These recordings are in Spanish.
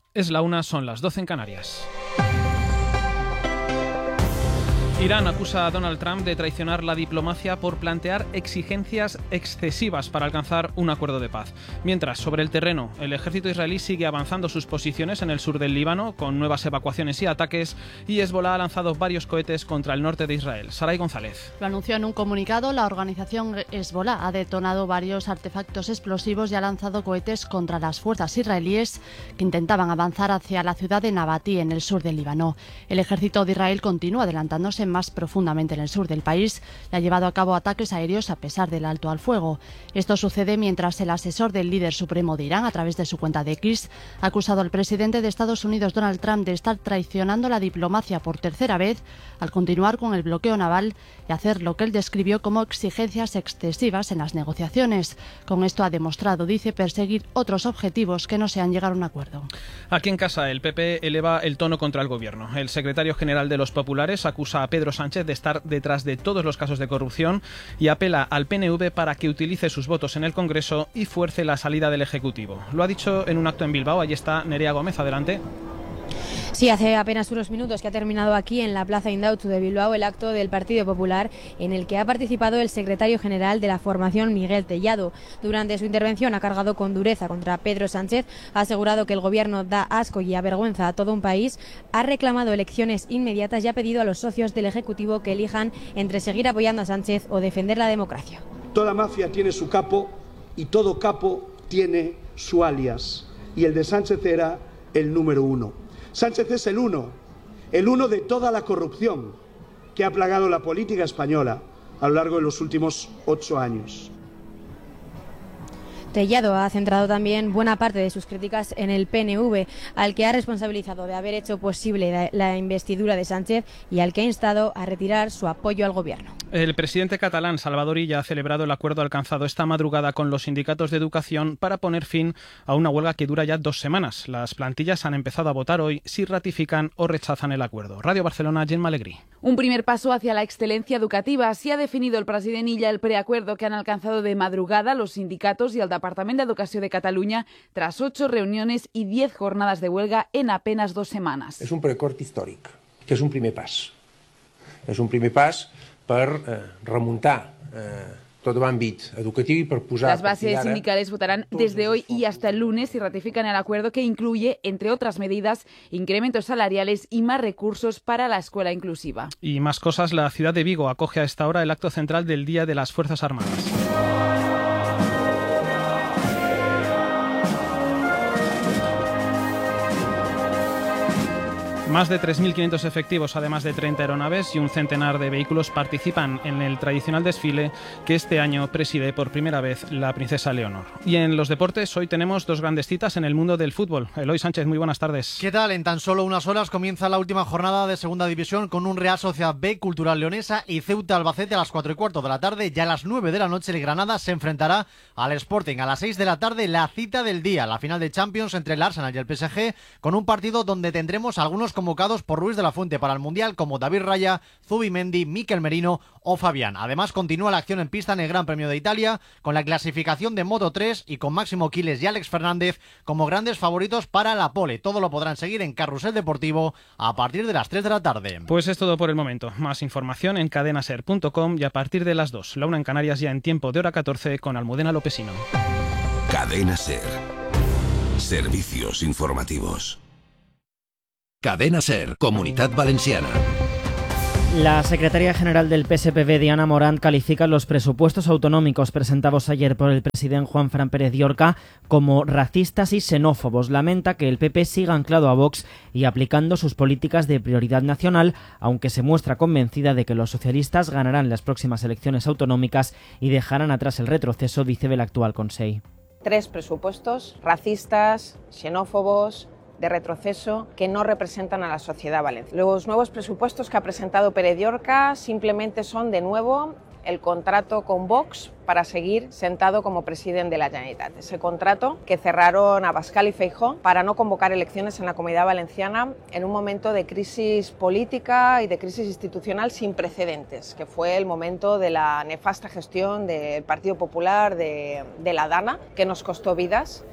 Es la 1, son las 12 en Canarias. Irán acusa a Donald Trump de traicionar la diplomacia por plantear exigencias excesivas para alcanzar un acuerdo de paz. Mientras, sobre el terreno, el ejército israelí sigue avanzando sus posiciones en el sur del Líbano con nuevas evacuaciones y ataques, y Hezbollah ha lanzado varios cohetes contra el norte de Israel. Saray González. Lo anunció en un comunicado. La organización Hezbollah ha detonado varios artefactos explosivos y ha lanzado cohetes contra las fuerzas israelíes que intentaban avanzar hacia la ciudad de Nabatí, en el sur del Líbano. El ejército de Israel continúa adelantándose más profundamente en el sur del país y ha llevado a cabo ataques aéreos a pesar del alto al fuego. Esto sucede mientras el asesor del líder supremo de Irán, a través de su cuenta de X, ha acusado al presidente de Estados Unidos, Donald Trump, de estar traicionando la diplomacia por tercera vez al continuar con el bloqueo naval y hacer lo que él describió como exigencias excesivas en las negociaciones. Con esto ha demostrado, dice, perseguir otros objetivos que no sean llegar a un acuerdo. Aquí en casa, el PP eleva el tono contra el gobierno. El secretario general de los populares acusa a Pedro Sánchez de estar detrás de todos los casos de corrupción y apela al PNV para que utilice sus votos en el Congreso y fuerce la salida del Ejecutivo. Lo ha dicho en un acto en Bilbao. Allí está Nerea Gómez. Adelante. Sí, hace apenas unos minutos que ha terminado aquí en la Plaza Indautxu de Bilbao el acto del Partido Popular, en el que ha participado el secretario general de la formación, Miguel Tellado. Durante su intervención ha cargado con dureza contra Pedro Sánchez, ha asegurado que el gobierno da asco y avergüenza a todo un país, ha reclamado elecciones inmediatas y ha pedido a los socios del Ejecutivo que elijan entre seguir apoyando a Sánchez o defender la democracia. Toda mafia tiene su capo y todo capo tiene su alias, y el de Sánchez era el número 1. Sánchez es el uno de toda la corrupción que ha plagado la política española a lo largo de los últimos 8 años. Tellado ha centrado también buena parte de sus críticas en el PNV, al que ha responsabilizado de haber hecho posible la investidura de Sánchez y al que ha instado a retirar su apoyo al gobierno. El presidente catalán, Salvador Illa, ha celebrado el acuerdo alcanzado esta madrugada con los sindicatos de educación para poner fin a una huelga que dura ya 2 semanas. Las plantillas han empezado a votar hoy si ratifican o rechazan el acuerdo. Radio Barcelona, Gemma Alegrí. Un primer paso hacia la excelencia educativa. Así ha definido el presidente Illa el preacuerdo que han alcanzado de madrugada los sindicatos y el Departamento de Educación de Cataluña tras 8 reuniones y 10 jornadas de huelga en apenas 2 semanas. És un preacord històric, que és un primer pas. És un primer pas per remuntar tot l'àmbit educatiu y per posar... Las bases sindicales votarán desde hoy y hasta el lunes y ratifican el acuerdo, que incluye, entre otras medidas, incrementos salariales y más recursos para la escuela inclusiva. Y más cosas, la ciudad de Vigo acoge a esta hora el acto central del Día de las Fuerzas Armadas. Más de 3.500 efectivos, además de 30 aeronaves y un centenar de vehículos, participan en el tradicional desfile que este año preside por primera vez la princesa Leonor. Y en los deportes, hoy tenemos 2 grandes citas en el mundo del fútbol. Eloy Sánchez, muy buenas tardes. ¿Qué tal? En tan solo unas horas comienza la última jornada de Segunda División con un Real Sociedad B, Cultural Leonesa y Ceuta Albacete a las 4:15 de la tarde. Ya a las 9 de la noche el Granada se enfrentará al Sporting. A las 6 de la tarde la cita del día, la final de Champions entre el Arsenal y el PSG, con un partido donde tendremos algunos convocados por Ruiz de la Fuente para el Mundial, como David Raya, Zubimendi, Mikel Merino o Fabián. Además, continúa la acción en pista en el Gran Premio de Italia, con la clasificación de Moto3 y con Máximo Quiles y Alex Fernández como grandes favoritos para la pole. Todo lo podrán seguir en Carrusel Deportivo a partir de las 3 de la tarde. Pues es todo por el momento. Más información en cadenaser.com y a partir de las 2. La 1 en Canarias, ya en tiempo de hora 14 con Almudena Lopesino. Cadena Ser. Servicios informativos. Cadena Ser, Comunitat Valenciana. La secretaria general del PSPV, Diana Morant, califica los presupuestos autonómicos presentados ayer por el presidente Juanfran Pérez Llorca como racistas y xenófobos. Lamenta que el PP siga anclado a Vox y aplicando sus políticas de prioridad nacional, aunque se muestra convencida de que los socialistas ganarán las próximas elecciones autonómicas y dejarán atrás el retroceso, dice el actual Consell. 3 presupuestos racistas, xenófobos, de retroceso, que no representan a la sociedad valenciana. Los nuevos presupuestos que ha presentado Pérez Llorca simplemente son, de nuevo, el contrato con Vox para seguir sentado como presidente de la Generalitat. Ese contrato que cerraron Abascal y Feijóo para no convocar elecciones en la Comunidad Valenciana en un momento de crisis política y de crisis institucional sin precedentes, que fue el momento de la nefasta gestión del Partido Popular de la Dana, que nos costó vidas.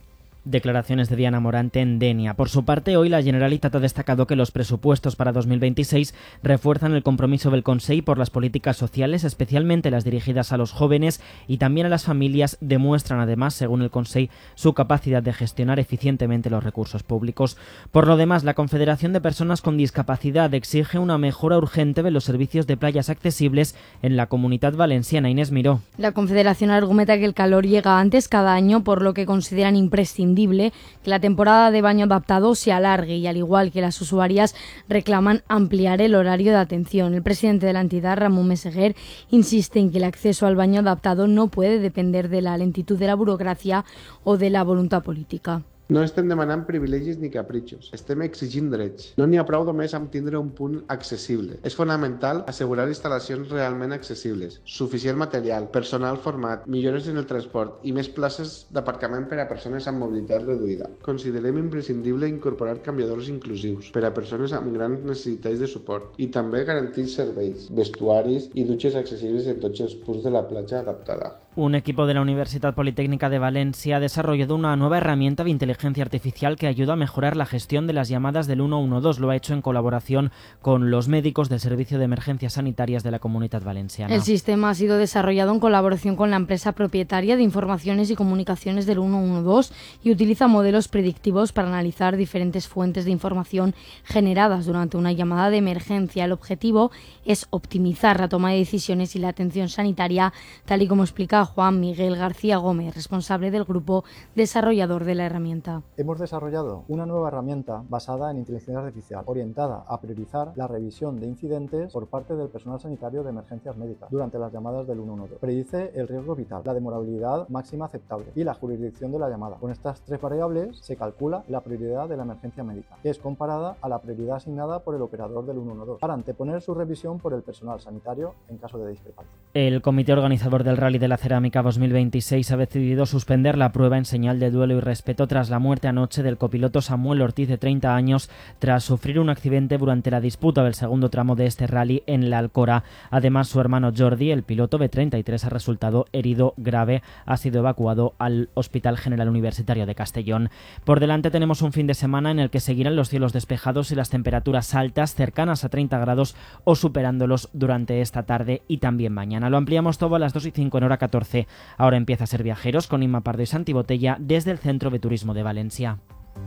Declaraciones de Diana Morant en Denia. Por su parte, hoy la Generalitat ha destacado que los presupuestos para 2026 refuerzan el compromiso del Consell por las políticas sociales, especialmente las dirigidas a los jóvenes y también a las familias. Demuestran además, según el Consell, su capacidad de gestionar eficientemente los recursos públicos. Por lo demás, la Confederación de Personas con Discapacidad exige una mejora urgente de los servicios de playas accesibles en la Comunitat Valenciana. Inés Miró. La Confederación argumenta que el calor llega antes cada año, por lo que consideran imprescindible que la temporada de baño adaptado se alargue y, al igual que las usuarias, reclaman ampliar el horario de atención. El presidente de la entidad, Ramón Meseguer, insiste en que el acceso al baño adaptado no puede depender de la lentitud de la burocracia o de la voluntad política. No estem demanant privilegis ni capritxos, estem exigint drets. No n'hi ha prou només amb tindre un punt accessible. És fonamental assegurar instal·lacions realment accessibles, suficient material, personal format, millores en el transport i més places d'aparcament per a persones amb mobilitat reduïda. Considerem imprescindible incorporar canviadors inclusius per a persones amb grans necessitats de suport i també garantir serveis, vestuaris i dutxes accessibles en tots els punts de la platja adaptada. Un equipo de la Universidad Politécnica de Valencia ha desarrollado una nueva herramienta de inteligencia artificial que ayuda a mejorar la gestión de las llamadas del 112. Lo ha hecho en colaboración con los médicos del Servicio de Emergencias Sanitarias de la Comunitat Valenciana. El sistema ha sido desarrollado en colaboración con la empresa propietaria de Informaciones y Comunicaciones del 112 y utiliza modelos predictivos para analizar diferentes fuentes de información generadas durante una llamada de emergencia. El objetivo es optimizar la toma de decisiones y la atención sanitaria, tal y como explica Juan Miguel García Gómez, responsable del grupo desarrollador de la herramienta. Hemos desarrollado una nueva herramienta basada en inteligencia artificial, orientada a priorizar la revisión de incidentes por parte del personal sanitario de emergencias médicas durante las llamadas del 112. Predice el riesgo vital, la demorabilidad máxima aceptable y la jurisdicción de la llamada. Con estas tres variables se calcula la prioridad de la emergencia médica, que es comparada a la prioridad asignada por el operador del 112, para anteponer su revisión por el personal sanitario en caso de discrepancia. El comité organizador del Rally de la Cerámica 2026 ha decidido suspender la prueba en señal de duelo y respeto tras la muerte anoche del copiloto Samuel Ortiz, de 30 años, tras sufrir un accidente durante la disputa del segundo tramo de este rally en la Alcora. Además, su hermano Jordi, el piloto de 33, ha resultado herido grave. Ha sido evacuado al Hospital General Universitario de Castellón. Por delante tenemos un fin de semana en el que seguirán los cielos despejados y las temperaturas altas, cercanas a 30 grados o superándolos durante esta tarde y también mañana. Lo ampliamos todo a las 2:05 en hora 14. Ahora empieza a ser viajeros con Inma Pardo y Santi Botella desde el Centro de Turismo de Valencia.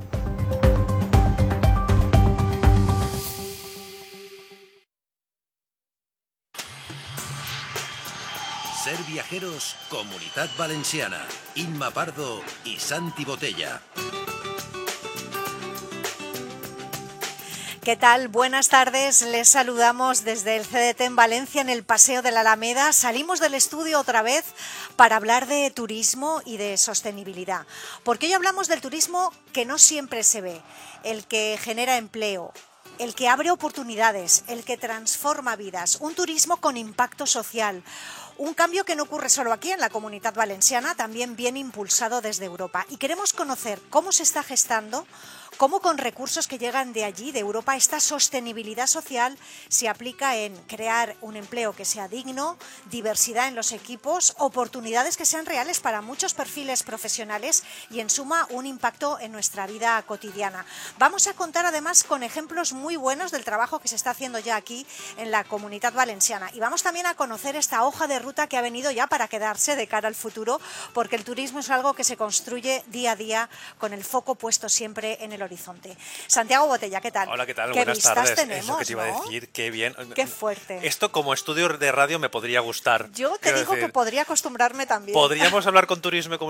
Ser viajeros, Comunitat Valenciana. Inma Pardo y Santi Botella. ¿Qué tal? Buenas tardes. Les saludamos desde el CDT en Valencia, en el Paseo de la Alameda. Salimos del estudio otra vez para hablar de turismo y de sostenibilidad. Porque hoy hablamos del turismo que no siempre se ve, el que genera empleo, el que abre oportunidades, el que transforma vidas, un turismo con impacto social. Un cambio que no ocurre solo aquí en la Comunitat Valenciana, también viene impulsado desde Europa. Y queremos conocer cómo se está gestando, cómo con recursos que llegan de allí, de Europa, esta sostenibilidad social se aplica en crear un empleo que sea digno, diversidad en los equipos, oportunidades que sean reales para muchos perfiles profesionales y, en suma, un impacto en nuestra vida cotidiana. Vamos a contar además con ejemplos muy buenos del trabajo que se está haciendo ya aquí en la Comunitat Valenciana. Y vamos también a conocer esta hoja de ruta que ha venido ya para quedarse de cara al futuro, porque el turismo es algo que se construye día a día con el foco puesto siempre en el horizonte. Santiago Botella, ¿qué tal? Hola, ¿qué tal? ¿Qué Buenas tardes. tenemos, eso que te iba ¿no? a decir, qué bien. Qué fuerte. Esto como estudio de radio me podría gustar. Yo te digo que podría acostumbrarme también. Podríamos hablar con turismo y